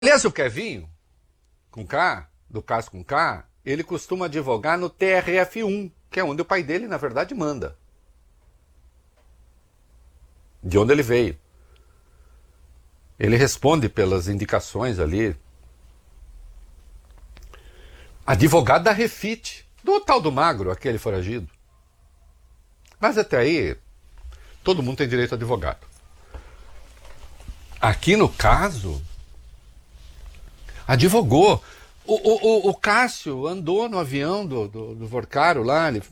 Aliás, o Kevinho, com K, do Caso com K, ele costuma advogar no TRF1, que é onde o pai dele, na verdade, manda. De onde ele veio. Ele responde pelas indicações ali. Advogado da Refit, do tal do Magro, aquele foragido. Mas até aí, todo mundo tem direito a advogado. Aqui no caso, advogou. O Cássio andou no avião do Vorcaro lá, ele,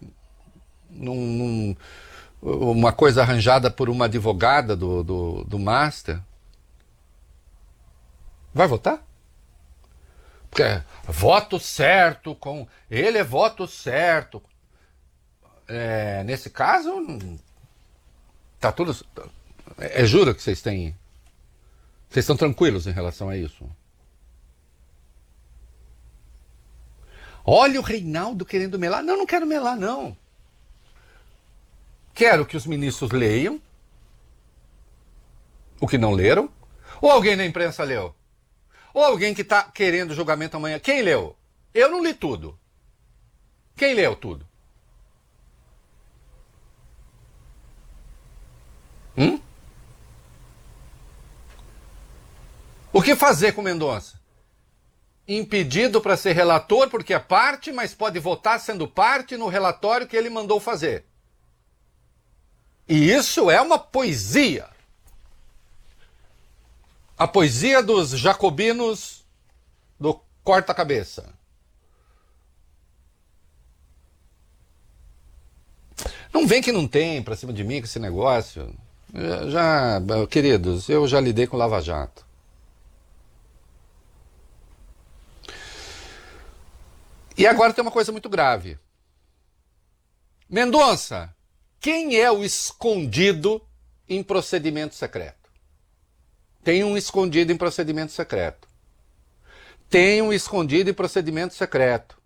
uma coisa arranjada por uma advogada do Master. Vai votar? Porque é voto certo, com ele é voto certo. Nesse caso, tá tudo. Juro que vocês têm. Vocês estão tranquilos em relação a isso? Olha o Reinaldo querendo melar. Não, não quero melar, não. Quero que os ministros leiam o que não leram. Ou alguém na imprensa leu. Ou alguém que está querendo julgamento amanhã. Quem leu? Eu não li tudo. Quem leu tudo? O que fazer com Mendonça? Impedido para ser relator porque é parte, mas pode votar sendo parte no relatório que ele mandou fazer. E isso é uma poesia. A poesia dos jacobinos do corta-cabeça. Não vem que não tem pra cima de mim com esse negócio. Queridos, eu já lidei com Lava Jato. E agora tem uma coisa muito grave. Mendonça, quem é o escondido em procedimento secreto? Tem um escondido em procedimento secreto. Tem um escondido em procedimento secreto.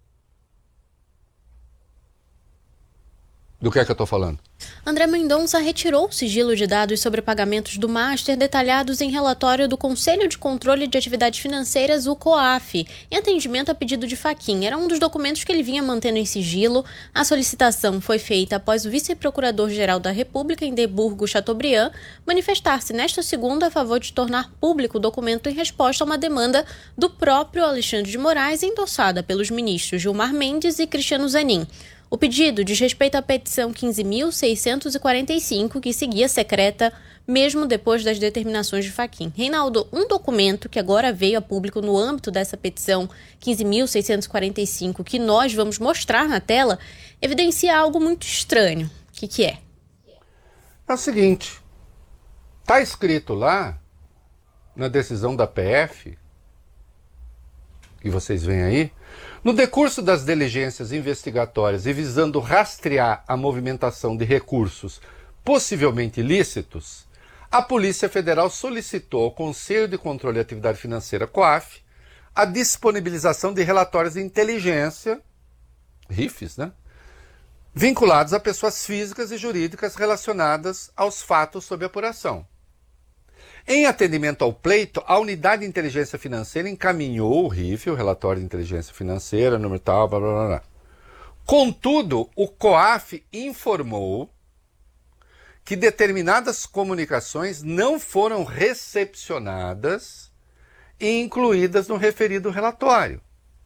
Do que é que eu estou falando? André Mendonça retirou o sigilo de dados sobre pagamentos do Master detalhados em relatório do Conselho de Controle de Atividades Financeiras, o COAF, em atendimento a pedido de Fachin. Era um dos documentos que ele vinha mantendo em sigilo. A solicitação foi feita após o vice-procurador-geral da República, Indeburgo Chateaubriand, manifestar-se nesta segunda a favor de tornar público o documento em resposta a uma demanda do próprio Alexandre de Moraes, endossada pelos ministros Gilmar Mendes e Cristiano Zanin. O pedido diz respeito à petição 15.645, que seguia secreta mesmo depois das determinações de Fachin. Reinaldo, um documento que agora veio a público no âmbito dessa petição 15.645, que nós vamos mostrar na tela, evidencia algo muito estranho. O que é? É o seguinte, está escrito lá, na decisão da PF, que vocês veem aí, no decurso das diligências investigatórias e visando rastrear a movimentação de recursos possivelmente ilícitos, a Polícia Federal solicitou ao Conselho de Controle de Atividade Financeira, COAF, a disponibilização de relatórios de inteligência, RIFs, né? Vinculados a pessoas físicas e jurídicas relacionadas aos fatos sob apuração. Em atendimento ao pleito, a Unidade de Inteligência Financeira encaminhou o RIF, o Relatório de Inteligência Financeira, número tal, blá, blá, blá. Contudo, o COAF informou que determinadas comunicações não foram recepcionadas e incluídas no referido relatório.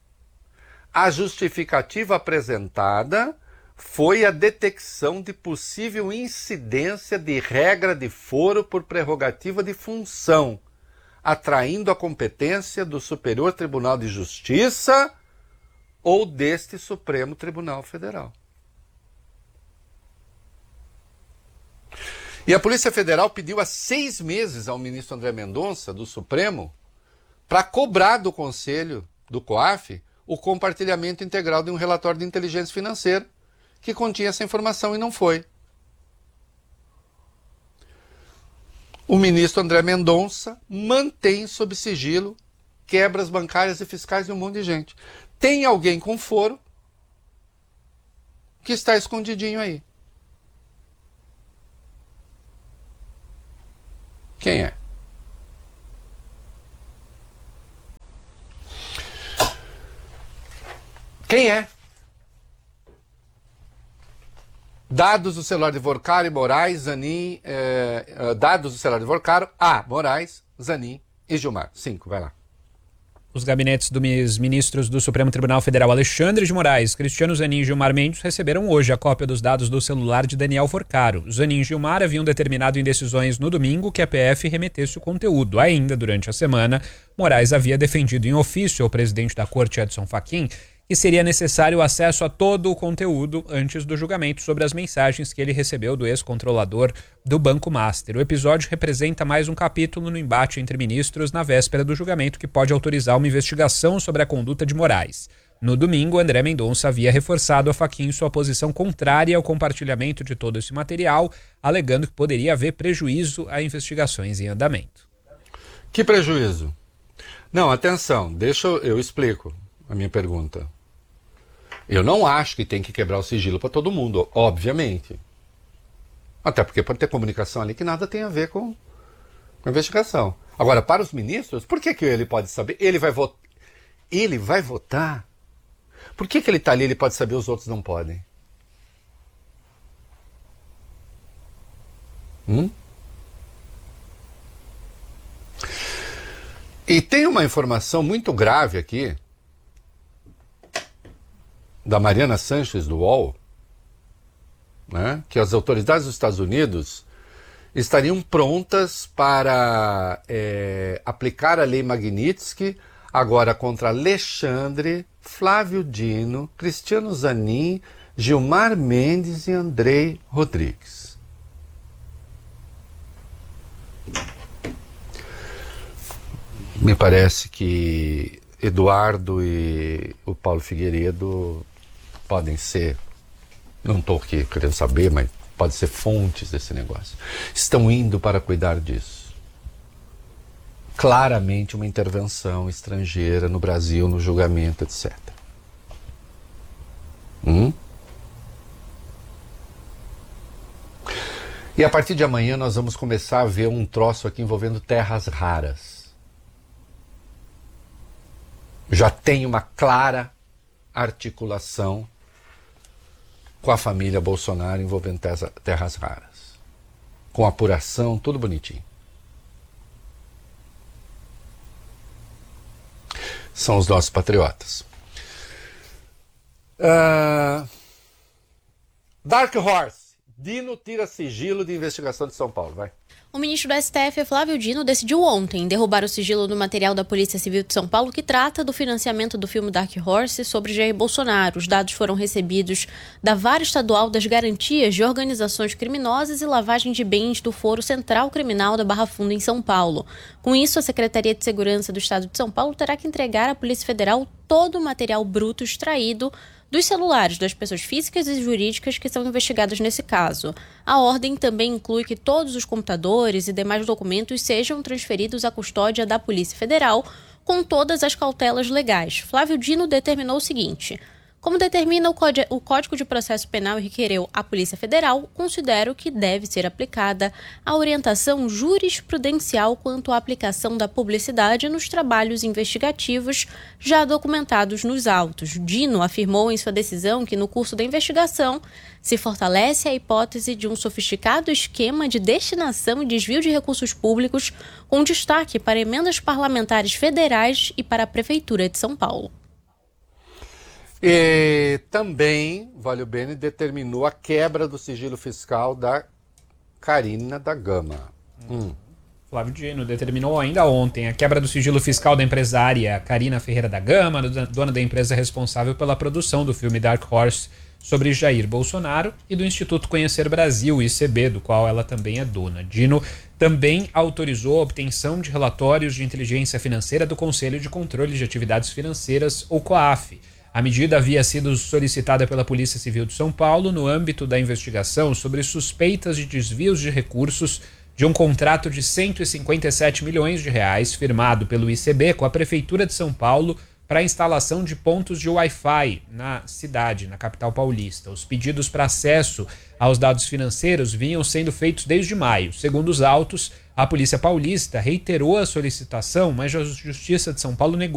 A justificativa apresentada foi a detecção de possível incidência de regra de foro por prerrogativa de função, atraindo a competência do Superior Tribunal de Justiça ou deste Supremo Tribunal Federal. E a Polícia Federal pediu há 6 meses ao ministro André Mendonça, do Supremo, para cobrar do Conselho, do COAF, o compartilhamento integral de um relatório de inteligência financeira que continha essa informação e não foi. O ministro André Mendonça mantém sob sigilo quebras bancárias e fiscais de um monte de gente. Tem alguém com foro que está escondidinho aí. Quem é? Quem é? Dados do celular de Vorcaro e Moraes, Zanin... dados do celular de Vorcaro, Moraes, Zanin e Gilmar. 5, vai lá. Os gabinetes dos ministros do Supremo Tribunal Federal Alexandre de Moraes, Cristiano Zanin e Gilmar Mendes receberam hoje a cópia dos dados do celular de Daniel Vorcaro. Zanin e Gilmar haviam determinado em decisões no domingo que a PF remetesse o conteúdo. Ainda durante a semana, Moraes havia defendido em ofício ao presidente da Corte, Edson Fachin, que seria necessário acesso a todo o conteúdo antes do julgamento sobre as mensagens que ele recebeu do ex-controlador do Banco Master. O episódio representa mais um capítulo no embate entre ministros na véspera do julgamento que pode autorizar uma investigação sobre a conduta de Moraes. No domingo, André Mendonça havia reforçado a Fachin sua posição contrária ao compartilhamento de todo esse material, alegando que poderia haver prejuízo a investigações em andamento. Que prejuízo? Não, atenção, eu explico a minha pergunta. Eu não acho que tem que quebrar o sigilo para todo mundo, obviamente. Até porque pode ter comunicação ali que nada tem a ver com a investigação. Agora, para os ministros, por que ele pode saber? Ele vai votar? Por que ele está ali e ele pode saber e os outros não podem? E tem uma informação muito grave aqui, da Mariana Sanches, do UOL, né, que as autoridades dos Estados Unidos estariam prontas para aplicar a lei Magnitsky agora contra Alexandre, Flávio Dino, Cristiano Zanin, Gilmar Mendes e Andrei Rodrigues. Me parece que Eduardo e o Paulo Figueiredo podem ser, não estou aqui querendo saber, mas pode ser fontes desse negócio. Estão indo para cuidar disso. Claramente uma intervenção estrangeira no Brasil, no julgamento, etc. E a partir de amanhã nós vamos começar a ver um troço aqui envolvendo terras raras. Já tem uma clara articulação com a família Bolsonaro envolvendo terras raras. Com apuração, tudo bonitinho. São os nossos patriotas. Dark Horse. Dino tira sigilo de investigação de São Paulo. Vai. O ministro do STF, Flávio Dino, decidiu ontem derrubar o sigilo do material da Polícia Civil de São Paulo que trata do financiamento do filme Dark Horse sobre Jair Bolsonaro. Os dados foram recebidos da Vara Estadual das Garantias de Organizações Criminosas e Lavagem de Bens do Foro Central Criminal da Barra Funda, em São Paulo. Com isso, a Secretaria de Segurança do Estado de São Paulo terá que entregar à Polícia Federal todo o material bruto extraído dos celulares das pessoas físicas e jurídicas que são investigadas nesse caso. A ordem também inclui que todos os computadores e demais documentos sejam transferidos à custódia da Polícia Federal com todas as cautelas legais. Flávio Dino determinou o seguinte: como determina o Código de Processo Penal e requereu à Polícia Federal, considero que deve ser aplicada a orientação jurisprudencial quanto à aplicação da publicidade nos trabalhos investigativos já documentados nos autos. Dino afirmou em sua decisão que, no curso da investigação, se fortalece a hipótese de um sofisticado esquema de destinação e desvio de recursos públicos, com destaque para emendas parlamentares federais e para a Prefeitura de São Paulo. E também, Valio Bene determinou a quebra do sigilo fiscal da Carina da Gama. Flávio Dino determinou ainda ontem a quebra do sigilo fiscal da empresária Carina Ferreira da Gama, dona da empresa responsável pela produção do filme Dark Horse sobre Jair Bolsonaro, e do Instituto Conhecer Brasil, ICB, do qual ela também é dona. Dino também autorizou a obtenção de relatórios de inteligência financeira do Conselho de Controle de Atividades Financeiras, ou COAF. A medida havia sido solicitada pela Polícia Civil de São Paulo no âmbito da investigação sobre suspeitas de desvios de recursos de um contrato de 157 milhões de reais firmado pelo ICB com a Prefeitura de São Paulo para a instalação de pontos de Wi-Fi na cidade, na capital paulista. Os pedidos para acesso aos dados financeiros vinham sendo feitos desde maio. Segundo os autos, a Polícia Paulista reiterou a solicitação, mas a Justiça de São Paulo negou